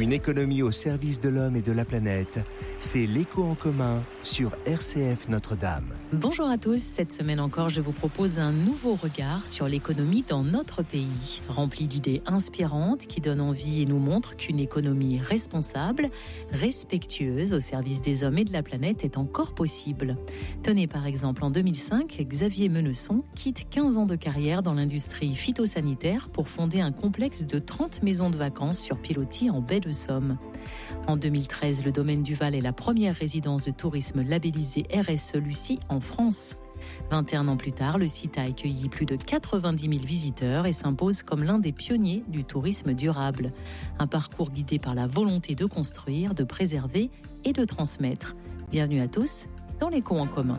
une économie au service de l'homme et de la planète, c'est l'Écho en commun sur RCF Notre-Dame. Bonjour à tous, cette semaine encore je vous propose un nouveau regard sur l'économie dans notre pays, rempli d'idées inspirantes qui donnent envie et nous montrent qu'une économie responsable, respectueuse au service des hommes et de la planète est encore possible. Tenez par exemple en 2005, Xavier Menesson quitte 15 ans de carrière dans l'industrie phytosanitaire pour fonder un complexe de 30 maisons de vacances sur pilotis en baie de Somme. En 2013, le domaine du Val est la première résidence de tourisme labellisée RSE Lucie en France. 21 ans plus tard, le site a accueilli plus de 90 000 visiteurs et s'impose comme l'un des pionniers du tourisme durable. Un parcours guidé par la volonté de construire, de préserver et de transmettre. Bienvenue à tous dans l'Écho en commun.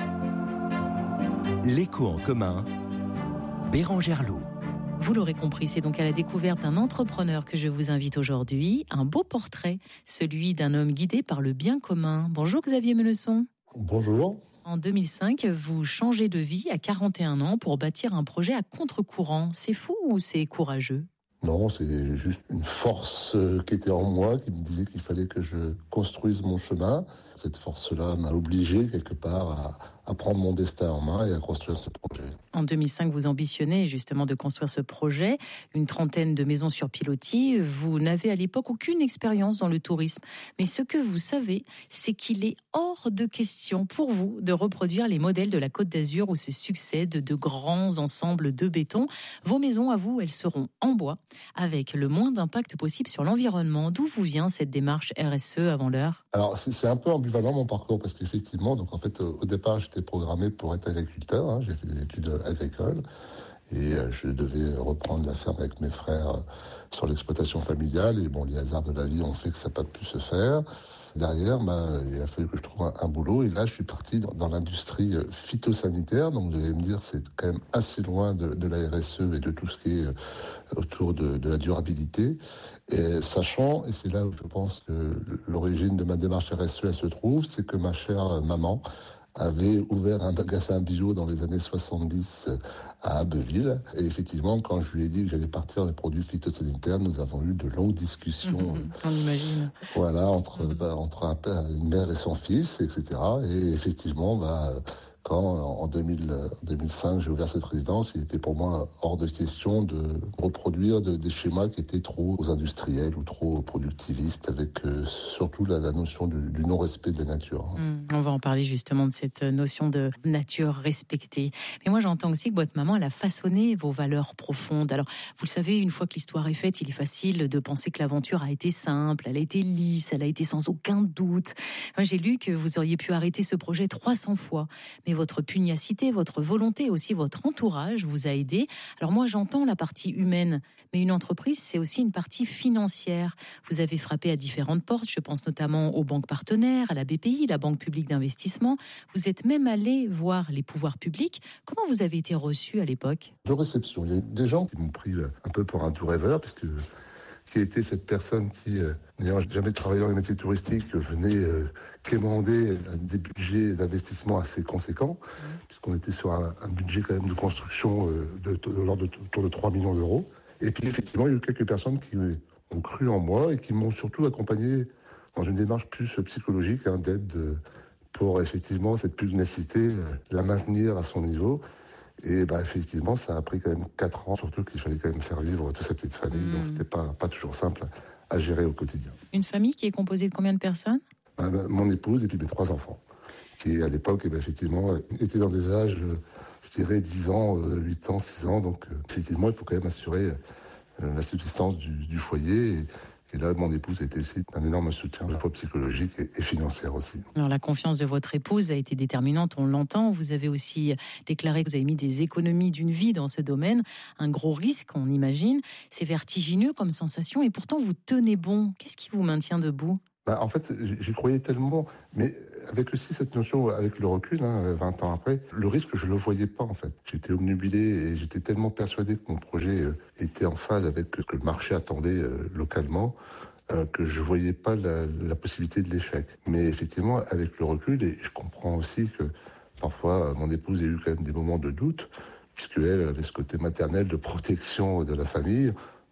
L'Écho en commun, Bérangère Loup. Vous l'aurez compris, c'est donc à la découverte d'un entrepreneur que je vous invite aujourd'hui. Un beau portrait, celui d'un homme guidé par le bien commun. Bonjour Xavier Menesson. Bonjour. En 2005, vous changez de vie à 41 ans pour bâtir un projet à contre-courant. C'est fou ou c'est courageux ? Non, c'est juste une force qui était en moi, qui me disait qu'il fallait que je construise mon chemin. Cette force-là m'a obligé quelque part à prendre mon destin en main et à construire ce projet. En 2005, vous ambitionnez justement de construire ce projet, une trentaine de maisons sur pilotis. Vous n'avez à l'époque aucune expérience dans le tourisme. Mais ce que vous savez, c'est qu'il est hors de question pour vous de reproduire les modèles de la Côte d'Azur où se succèdent de grands ensembles de béton. Vos maisons, à vous, elles seront en bois, avec le moins d'impact possible sur l'environnement. D'où vous vient cette démarche RSE avant l'heure ? Alors, c'est un peu ambivalent mon parcours, parce qu'effectivement, donc en fait, au départ, j'étais programmé pour être agriculteur. J'ai fait des études agricoles et je devais reprendre la ferme avec mes frères sur l'exploitation familiale. Et bon, les hasards de la vie ont fait que ça n'a pas pu se faire. Derrière, il a fallu que je trouve un boulot. Et là, je suis parti dans l'industrie phytosanitaire. Donc, vous allez me dire, c'est quand même assez loin de la RSE et de tout ce qui est autour de la durabilité. Et sachant, et c'est là où je pense que l'origine de ma démarche RSE, elle se trouve, c'est que ma chère maman avait ouvert un magasin bio dans les années 70 à Abbeville. Et effectivement, quand je lui ai dit que j'allais partir des produits phytosanitaires, nous avons eu de longues discussions. On imagine. Voilà, entre une mère et son fils, etc. Et effectivement, quand en 2005 j'ai ouvert cette résidence, il était pour moi hors de question de reproduire des schémas qui étaient trop industriels ou trop productivistes, avec surtout la notion du non-respect de la nature. On va en parler justement de cette notion de nature respectée. Mais moi j'entends aussi que votre maman, elle a façonné vos valeurs profondes. Alors vous le savez, une fois que l'histoire est faite, il est facile de penser que l'aventure a été simple, elle a été lisse, elle a été sans aucun doute. Moi, j'ai lu que vous auriez pu arrêter ce projet 300 fois. Mais votre pugnacité, votre volonté, aussi votre entourage vous a aidé. Alors moi, j'entends la partie humaine, mais une entreprise, c'est aussi une partie financière. Vous avez frappé à différentes portes, je pense notamment aux banques partenaires, à la BPI, la Banque publique d'investissement. Vous êtes même allé voir les pouvoirs publics. Comment vous avez été reçu à l'époque ? De réception. Il y a des gens qui m'ont pris un peu pour un tout rêveur, puisque qui était cette personne qui, n'ayant jamais travaillé dans les métiers touristiques, venait quémander des budgets d'investissement assez conséquents, puisqu'on était sur un budget quand même de construction de l'ordre autour de 3 millions d'euros. Et puis effectivement, il y a eu quelques personnes qui ont cru en moi et qui m'ont surtout accompagné dans une démarche plus psychologique, d'aide pour effectivement cette pugnacité, la maintenir à son niveau. Et effectivement, ça a pris quand même 4 ans, surtout qu'il fallait quand même faire vivre toute cette petite famille. Donc c'était pas toujours simple à gérer au quotidien. Une famille qui est composée de combien de personnes ? Mon épouse et puis mes 3 enfants, qui à l'époque, effectivement, étaient dans des âges, je dirais, 10 ans, 8 ans, 6 ans. Donc effectivement, il faut quand même assurer la subsistance du foyer. Et là, mon épouse a été aussi un énorme soutien, à la fois psychologique et financier aussi. Alors, la confiance de votre épouse a été déterminante, on l'entend. Vous avez aussi déclaré que vous avez mis des économies d'une vie dans ce domaine. Un gros risque, on imagine. C'est vertigineux comme sensation et pourtant, vous tenez bon. Qu'est-ce qui vous maintient debout ? En fait, j'y croyais tellement, mais avec aussi cette notion, avec le recul, 20 ans après, le risque, je le voyais pas en fait. J'étais obnubilé et j'étais tellement persuadé que mon projet était en phase avec ce que le marché attendait localement, que je voyais pas la possibilité de l'échec. Mais effectivement, avec le recul, et je comprends aussi que parfois mon épouse a eu quand même des moments de doute, puisqu'elle avait ce côté maternel de protection de la famille,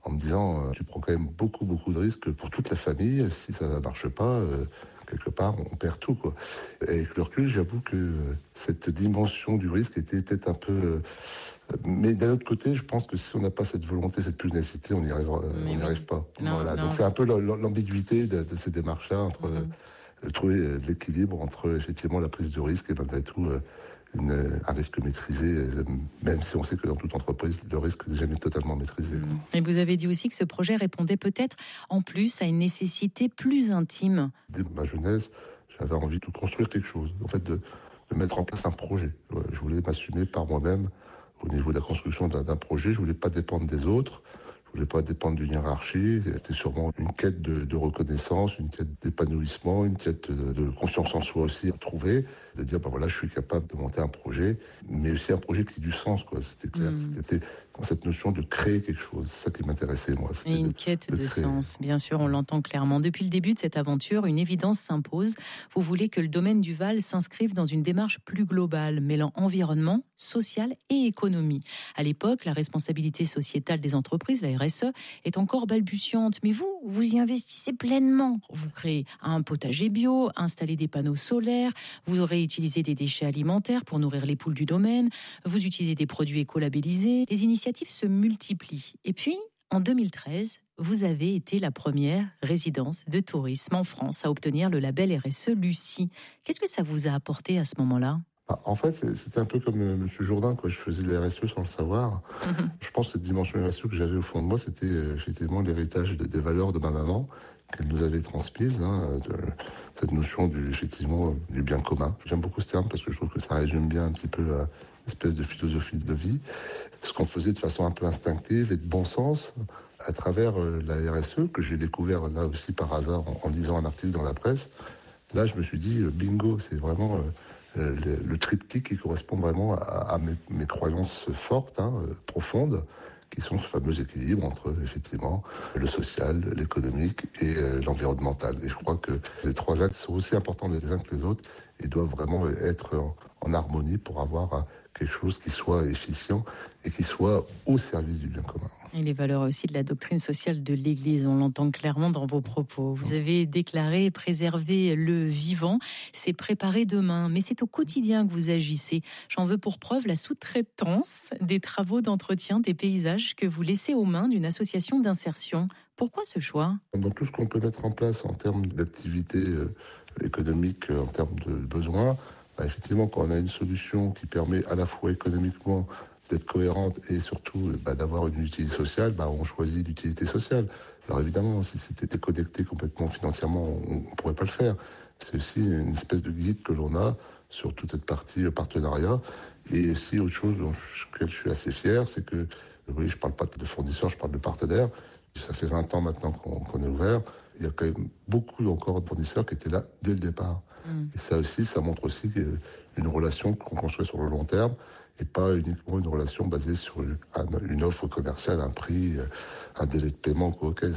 en me disant tu prends quand même beaucoup de risques pour toute la famille. Si ça ne marche pas, quelque part, on perd tout, quoi. Et avec le recul, j'avoue que cette dimension du risque était peut-être un peu... mais d'un autre côté, je pense que si on n'a pas cette volonté, cette pugnacité, on n'y arrive pas. Non, voilà. non. Donc c'est un peu l'ambiguïté de ces démarches-là, entre trouver l'équilibre entre effectivement la prise de risque et malgré tout un risque maîtrisé, même si on sait que dans toute entreprise, le risque n'est jamais totalement maîtrisé. Et vous avez dit aussi que ce projet répondait peut-être en plus à une nécessité plus intime. Dès ma jeunesse, j'avais envie de construire quelque chose, en fait de mettre en place un projet. Je voulais m'assumer par moi-même au niveau de la construction d'un projet. Je ne voulais pas dépendre des autres. Je ne voulais pas dépendre d'une hiérarchie. C'était sûrement une quête de reconnaissance, une quête d'épanouissement, une quête de confiance en soi aussi à trouver. De dire, voilà, je suis capable de monter un projet, mais aussi un projet qui ait du sens, quoi. C'était clair. C'était dans cette notion de créer quelque chose. C'est ça qui m'intéressait, moi. Et une quête de sens. Bien sûr, on l'entend clairement. Depuis le début de cette aventure, une évidence s'impose. Vous voulez que le domaine du Val s'inscrive dans une démarche plus globale, mêlant environnement, social et économie. À l'époque, la responsabilité sociétale des entreprises, la RSE, est encore balbutiante. Mais vous y investissez pleinement. Vous créez un potager bio, installez des panneaux solaires, vous aurez utilisé des déchets alimentaires pour nourrir les poules du domaine, vous utilisez des produits écolabellisés. Les initiatives se multiplient. Et puis, en 2013, vous avez été la première résidence de tourisme en France à obtenir le label RSE Lucie. Qu'est-ce que ça vous a apporté à ce moment-là ? En fait, c'était un peu comme M. Jourdain, quoi. Je faisais de la RSE sans le savoir. Je pense que cette dimension RSE que j'avais au fond de moi, c'était effectivement l'héritage des valeurs de ma maman, qu'elle nous avait transmises, cette notion du bien commun. J'aime beaucoup ce terme parce que je trouve que ça résume bien un petit peu l'espèce de philosophie de vie. Ce qu'on faisait de façon un peu instinctive et de bon sens à travers la RSE, que j'ai découvert là aussi par hasard en lisant un article dans la presse. Là, je me suis dit, bingo, c'est vraiment... le triptyque qui correspond vraiment à mes croyances fortes, profondes, qui sont ce fameux équilibre entre effectivement le social, l'économique et l'environnemental. Et je crois que les trois axes sont aussi importants les uns que les autres et doivent vraiment être en harmonie pour avoir quelque chose qui soit efficient et qui soit au service du bien commun. Et les valeurs aussi de la doctrine sociale de l'Église, on l'entend clairement dans vos propos. Vous avez déclaré préserver le vivant, c'est préparer demain, mais c'est au quotidien que vous agissez. J'en veux pour preuve la sous-traitance des travaux d'entretien des paysages que vous laissez aux mains d'une association d'insertion. Pourquoi ce choix ? Dans tout ce qu'on peut mettre en place en termes d'activité économique, en termes de besoins, effectivement, quand on a une solution qui permet à la fois économiquement d'être cohérente et surtout d'avoir une utilité sociale, on choisit l'utilité sociale. Alors évidemment, si c'était déconnecté complètement financièrement, on ne pourrait pas le faire. C'est aussi une espèce de guide que l'on a sur toute cette partie partenariat. Et aussi autre chose dont je suis assez fier, c'est que, oui, je ne parle pas de fournisseurs, je parle de partenaires. Ça fait 20 ans maintenant qu'on est ouvert. Il y a quand même beaucoup encore de fournisseurs qui étaient là dès le départ. Et ça aussi, ça montre aussi une relation qu'on construit sur le long terme et pas uniquement une relation basée sur une offre commerciale, un prix, un délai de paiement.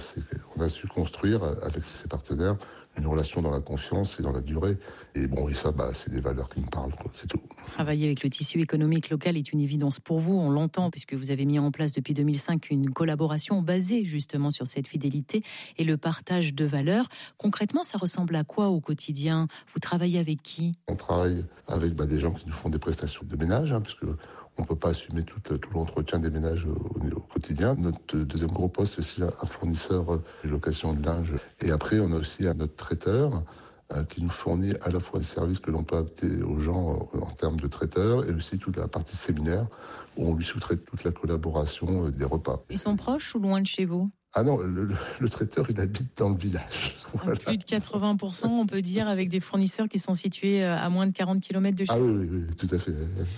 On a su construire avec ses partenaires une relation dans la confiance et dans la durée. Et ça, c'est des valeurs qui me parlent, c'est tout. Travailler avec le tissu économique local est une évidence pour vous, on l'entend, puisque vous avez mis en place depuis 2005 une collaboration basée justement sur cette fidélité et le partage de valeurs. Concrètement, ça ressemble à quoi au quotidien ? Vous travaillez avec qui ? On travaille avec des gens qui nous font des prestations de ménage, puisque on ne peut pas assumer tout l'entretien des ménages au quotidien. Notre deuxième gros poste, c'est aussi un fournisseur de location de linge. Et après, on a aussi notre traiteur qui nous fournit à la fois les services que l'on peut adapter aux gens en termes de traiteur et aussi toute la partie séminaire où on lui sous-traite toute la collaboration des repas. Ils sont proches ou loin de chez vous ? Ah non, le traiteur, il habite dans le village. Voilà. Plus de 80%, on peut dire, avec des fournisseurs qui sont situés à moins de 40 km de chez vous. Oui, tout à fait.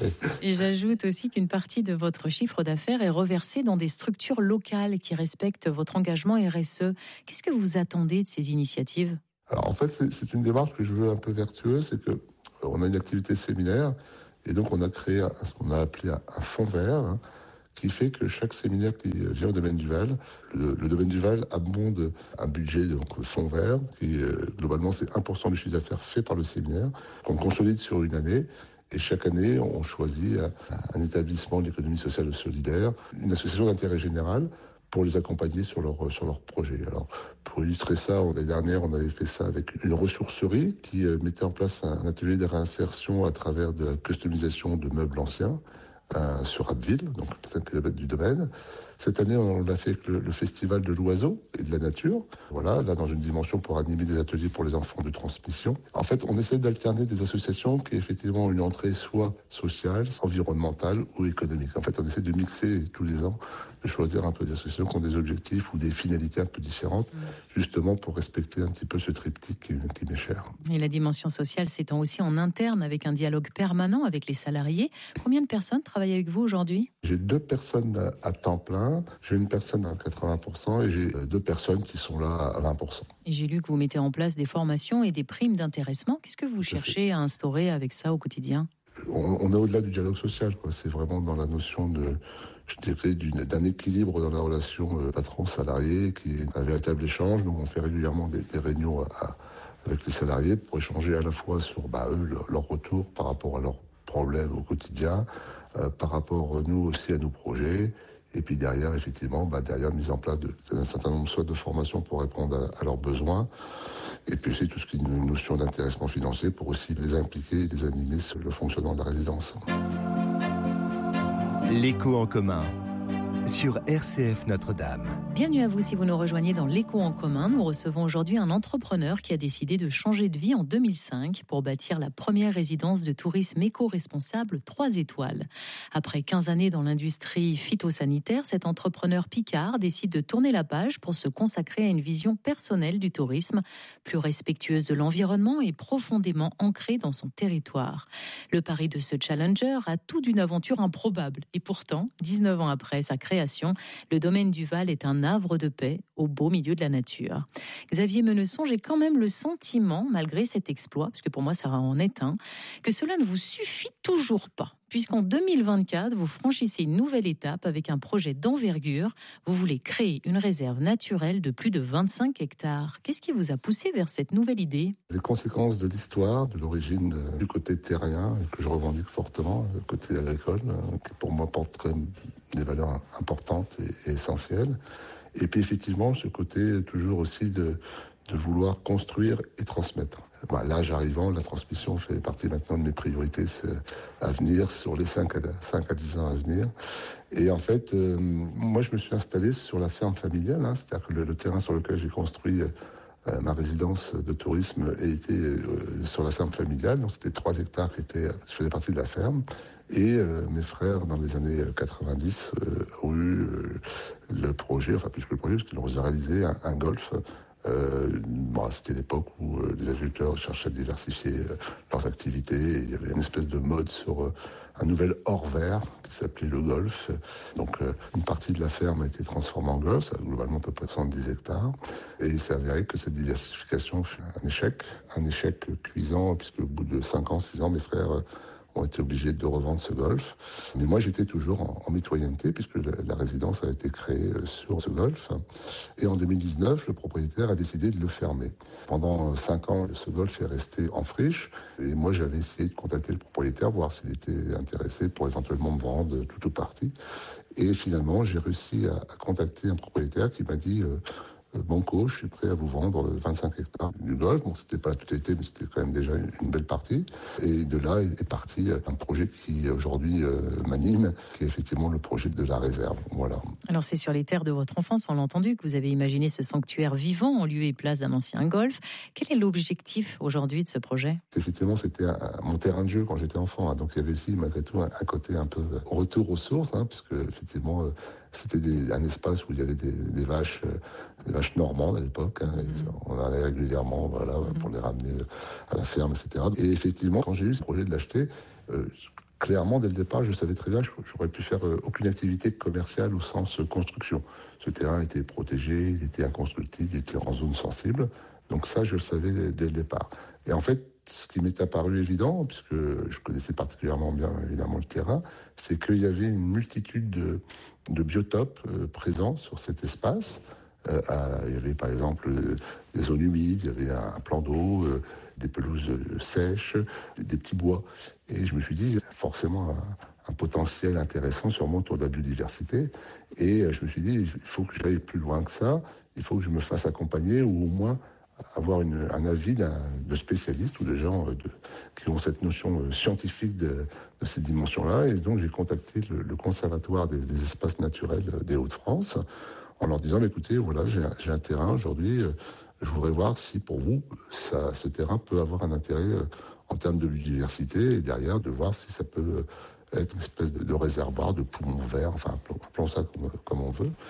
Et j'ajoute aussi qu'une partie de votre chiffre d'affaires est reversée dans des structures locales qui respectent votre engagement RSE. Qu'est-ce que vous attendez de ces initiatives ? Alors en fait, c'est une démarche que je veux un peu vertueuse, c'est que on a une activité séminaire et donc on a créé ce qu'on a appelé un fonds vert, qui fait que chaque séminaire qui vient au domaine du Val, le domaine du Val abonde un budget, donc fonds vert, qui globalement c'est 1% du chiffre d'affaires fait par le séminaire, qu'on consolide sur une année. Et chaque année, on choisit un établissement de l'économie sociale solidaire, une association d'intérêt général, pour les accompagner sur leur projet. Alors, pour illustrer ça, l'année dernière, on avait fait ça avec une ressourcerie qui mettait en place un atelier de réinsertion à travers de la customisation de meubles anciens sur Abbeville, donc 5 km du domaine. Cette année, on l'a fait avec le festival de l'oiseau et de la nature. Voilà, là, dans une dimension pour animer des ateliers pour les enfants de transmission. En fait, on essaie d'alterner des associations qui, effectivement, ont une entrée soit sociale, environnementale ou économique. En fait, on essaie de mixer tous les ans, de choisir un peu des associations qui ont des objectifs ou des finalités un peu différentes, justement pour respecter un petit peu ce triptyque qui m'est cher. Et la dimension sociale s'étend aussi en interne avec un dialogue permanent avec les salariés. Combien de personnes travaillent avec vous aujourd'hui ? J'ai 2 personnes à temps plein, j'ai une personne à 80% et j'ai 2 personnes qui sont là à 20%. Et j'ai lu que vous mettez en place des formations et des primes d'intéressement. Qu'est-ce que vous cherchez à instaurer avec ça au quotidien ? On est au-delà du dialogue social, quoi. C'est vraiment dans la notion d'un équilibre dans la relation patron-salarié qui est un véritable échange. Donc on fait régulièrement des réunions avec les salariés pour échanger à la fois sur eux, leur retour par rapport à leurs problèmes au quotidien, par rapport nous aussi à nos projets. Et puis derrière, effectivement, mise en place d'un certain nombre soit de formations pour répondre à leurs besoins. Et puis aussi tout ce qui est une notion d'intéressement financier pour aussi les impliquer et les animer sur le fonctionnement de la résidence. L'écho en commun sur RCF Notre-Dame. Bienvenue à vous si vous nous rejoignez dans l'écho en commun. Nous recevons aujourd'hui un entrepreneur qui a décidé de changer de vie en 2005 pour bâtir la première résidence de tourisme éco-responsable 3 étoiles. Après 15 années dans l'industrie phytosanitaire, cet entrepreneur picard décide de tourner la page pour se consacrer à une vision personnelle du tourisme, plus respectueuse de l'environnement et profondément ancrée dans son territoire. Le pari de ce challenger a tout d'une aventure improbable. Et pourtant, 19 ans après sa création, le domaine du Val est un havre de paix au beau milieu de la nature. Xavier Menesson, j'ai quand même le sentiment, malgré cet exploit, puisque pour moi ça en est un, que cela ne vous suffit toujours pas. Puisqu'en 2024, vous franchissez une nouvelle étape avec un projet d'envergure. Vous voulez créer une réserve naturelle de plus de 25 hectares. Qu'est-ce qui vous a poussé vers cette nouvelle idée ? Les conséquences de l'histoire, de l'origine du côté terrien, que je revendique fortement, le côté agricole, qui pour moi porte quand même des valeurs importantes et essentielles. Et puis effectivement, ce côté toujours aussi de vouloir construire et transmettre. L'âge arrivant, la transmission fait partie maintenant de mes priorités à venir, sur les 5 à 10 ans à venir. Et en fait, moi je me suis installé sur la ferme familiale, c'est-à-dire que le terrain sur lequel j'ai construit ma résidence de tourisme était sur la ferme familiale, donc c'était 3 hectares qui faisaient partie de la ferme. Et mes frères, dans les années 90, ont eu le projet, enfin plus que le projet, parce qu'ils ont réalisé un golf. C'était l'époque où les agriculteurs cherchaient à diversifier leurs activités. Et il y avait une espèce de mode sur un nouvel hors vert qui s'appelait le golf. Donc une partie de la ferme a été transformée en golf, ça a globalement à peu près 70 hectares. Et il s'est avéré que cette diversification fut un échec cuisant, puisque au bout de 5 ans, 6 ans, mes frères ont été obligés de revendre ce golf. Mais moi, j'étais toujours en mitoyenneté, puisque la résidence a été créée sur ce golf. Et en 2019, le propriétaire a décidé de le fermer. Pendant 5 ans, ce golf est resté en friche. Et moi, j'avais essayé de contacter le propriétaire, voir s'il était intéressé pour éventuellement me vendre tout ou partie. Et finalement, j'ai réussi à contacter un propriétaire qui m'a dit Banco, je suis prêt à vous vendre 25 hectares du golf. Bon, c'était pas la totalité, mais c'était quand même déjà une belle partie. Et de là est parti un projet qui aujourd'hui m'anime, qui est effectivement le projet de la réserve. Voilà. Alors c'est sur les terres de votre enfance, on l'a entendu, que vous avez imaginé ce sanctuaire vivant en lieu et place d'un ancien golf. Quel est l'objectif aujourd'hui de ce projet ? Effectivement, c'était mon terrain de jeu quand j'étais enfant. Donc il y avait aussi malgré tout un côté un peu retour aux sources, puisque effectivement c'était un espace où il y avait des vaches normandes à l'époque. On allait régulièrement pour les ramener à la ferme, etc. Et effectivement, quand j'ai eu ce projet de l'acheter, clairement, dès le départ, je savais très bien que j'aurais pu faire aucune activité commerciale au sens construction. Ce terrain était protégé, il était inconstructible, il était en zone sensible. Donc ça, je le savais dès le départ. Et en fait, ce qui m'est apparu évident, puisque je connaissais particulièrement bien évidemment le terrain, c'est qu'il y avait une multitude de biotopes présents sur cet espace, Il y avait par exemple des zones humides, il y avait un plan d'eau, des pelouses sèches, des petits bois. Et je me suis dit, il y a forcément un potentiel intéressant sûrement autour de la biodiversité. Et je me suis dit, il faut que j'aille plus loin que ça, il faut que je me fasse accompagner ou au moins avoir un avis de spécialistes ou de gens qui ont cette notion scientifique de ces dimensions-là. Et donc j'ai contacté le Conservatoire des espaces naturels des Hauts-de-France en leur disant, écoutez, voilà, j'ai un terrain aujourd'hui, je voudrais voir si pour vous, ce terrain peut avoir un intérêt en termes de biodiversité et derrière de voir si ça peut être une espèce de réservoir, de poumon vert, enfin appelons ça comme on veut.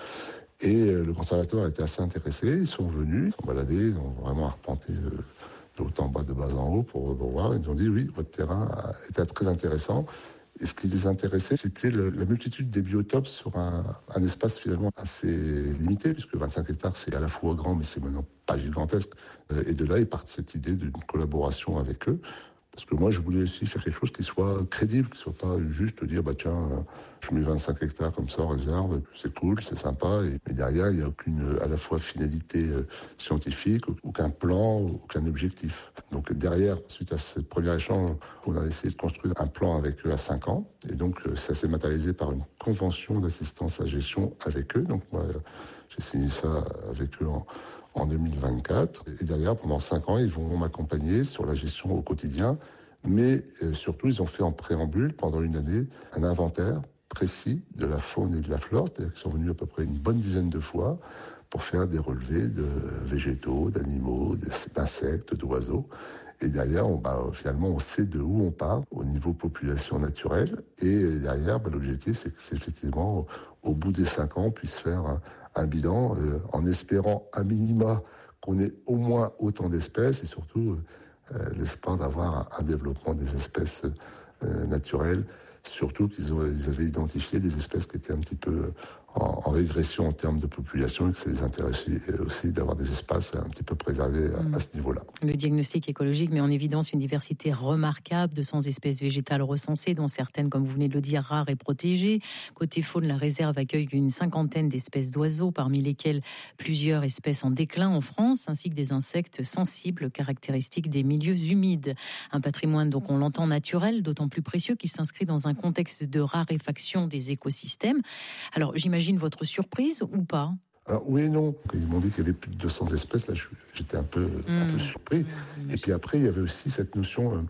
Et le conservatoire était assez intéressé, ils sont venus, ils sont baladés, ils ont vraiment arpenté de haut en bas, de bas en haut pour voir. Ils ont dit oui, votre terrain était très intéressant. Et ce qui les intéressait, c'était la multitude des biotopes sur un espace finalement assez limité, puisque 25 hectares, c'est à la fois grand, mais c'est maintenant pas gigantesque. Et de là est partie cette idée d'une collaboration avec eux. Parce que moi, je voulais aussi faire quelque chose qui soit crédible, qui ne soit pas juste dire, bah tiens, je mets 25 hectares comme ça en réserve, c'est cool, c'est sympa. Et derrière, il n'y a aucune, à la fois finalité scientifique, aucun plan, aucun objectif. Donc derrière, suite à ce premier échange, on a essayé de construire un plan avec eux à 5 ans. Et donc, ça s'est matérialisé par une convention d'assistance à gestion avec eux. Donc moi, j'ai signé ça avec eux en 2024. Et derrière, pendant 5 ans, ils vont m'accompagner sur la gestion au quotidien. Mais surtout, ils ont fait en préambule, pendant une année, un inventaire précis de la faune et de la flore. C'est-à-dire qu'ils sont venus à peu près une bonne dizaine de fois pour faire des relevés de végétaux, d'animaux, d'insectes, d'oiseaux. Et derrière, finalement, on sait de où on part au niveau population naturelle. Et derrière, l'objectif, c'est que c'est effectivement, au bout des 5 ans, on puisse faire un bilan en espérant à minima qu'on ait au moins autant d'espèces et surtout l'espoir d'avoir un développement des espèces naturelles. Surtout qu'ils avaient identifié des espèces qui étaient un petit peu en régression en termes de population et que ça les intéressait aussi d'avoir des espaces un petit peu préservés à ce niveau-là. Le diagnostic écologique met en évidence une diversité remarquable de 100 espèces végétales recensées, dont certaines, comme vous venez de le dire, rares et protégées. Côté faune, la réserve accueille une 50aine d'espèces d'oiseaux, parmi lesquelles plusieurs espèces en déclin en France, ainsi que des insectes sensibles, caractéristiques des milieux humides. Un patrimoine, donc on l'entend, naturel, d'autant plus précieux qu'il s'inscrit dans un contexte de raréfaction des écosystèmes. Alors, j'imagine votre surprise ou pas ? Alors, oui et non. Ils m'ont dit qu'il y avait plus de 200 espèces. Là, j'étais un peu surpris. Et puis après, il y avait aussi cette notion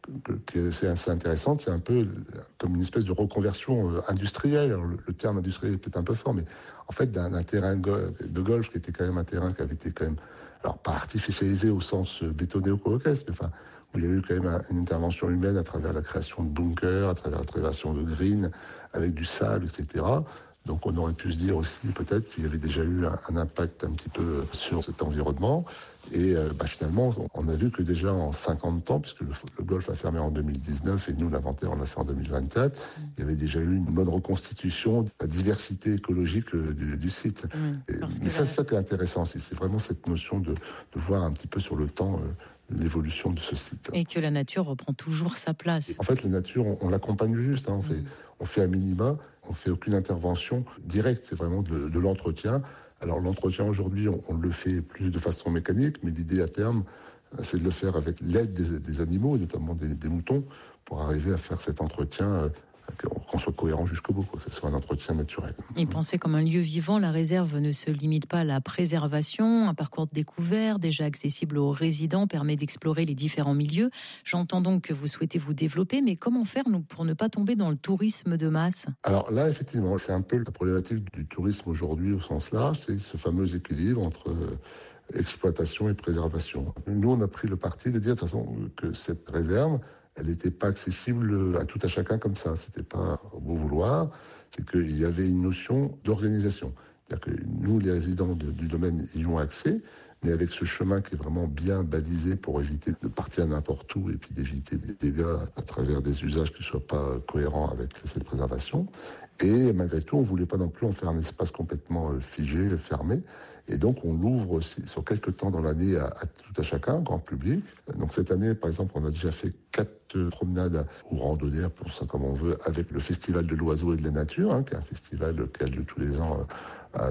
qui est assez intéressante. C'est un peu comme une espèce de reconversion industrielle. Alors, le terme industriel est peut-être un peu fort, mais en fait, d'un terrain de golf qui était quand même un terrain qui avait été quand même, alors pas artificialisé au sens bétonné au colocasse, mais enfin, où il y a eu quand même une intervention humaine à travers la création de bunkers, à travers la création de greens, avec du sable, etc. Donc on aurait pu se dire aussi peut-être qu'il y avait déjà eu un impact un petit peu sur cet environnement. Et finalement, on a vu que déjà en 50 ans, puisque le golf a fermé en 2019 et nous, l'inventaire, on l'a fait en 2024, il y avait déjà eu une bonne reconstitution de la diversité écologique du site. Mais ça, c'est ça qui est intéressant aussi. C'est vraiment cette notion de voir un petit peu sur le temps l'évolution de ce site. Et que la nature reprend toujours sa place. En fait, la nature, on l'accompagne juste. On fait un minima, on ne fait aucune intervention directe. C'est vraiment de l'entretien. Alors l'entretien aujourd'hui, on le fait plus de façon mécanique, mais l'idée à terme, c'est de le faire avec l'aide des animaux, et notamment des moutons, pour arriver à faire cet entretien qu'on soit cohérent jusqu'au bout, que ce soit un entretien naturel. Et penser comme un lieu vivant, la réserve ne se limite pas à la préservation. Un parcours de découvert, déjà accessible aux résidents, permet d'explorer les différents milieux. J'entends donc que vous souhaitez vous développer, mais comment faire pour ne pas tomber dans le tourisme de masse ? Alors là, effectivement, c'est un peu la problématique du tourisme aujourd'hui au sens large, c'est ce fameux équilibre entre exploitation et préservation. Nous, on a pris le parti de dire de toute façon que cette réserve, elle n'était pas accessible à tout à chacun comme ça. C'était pas au beau vouloir. C'est qu'il y avait une notion d'organisation. C'est-à-dire que nous, les résidents du domaine, y ont accès, mais avec ce chemin qui est vraiment bien balisé pour éviter de partir n'importe où et puis d'éviter des dégâts à travers des usages qui ne soient pas cohérents avec cette préservation. Et malgré tout, on ne voulait pas non plus en faire un espace complètement figé, fermé. Et donc, on l'ouvre aussi sur quelques temps dans l'année à tout à chacun, grand public. Donc, cette année, par exemple, on a déjà fait 4 promenades ou randonnées, appelons ça comme on veut, avec le Festival de l'Oiseau et de la Nature, qui est un festival qui a lieu tous les ans